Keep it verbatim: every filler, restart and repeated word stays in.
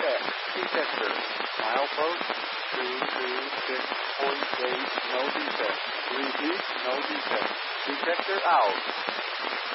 check. Detector. Milepost two two six point eight. No defect. Repeat, no defect. Detector out.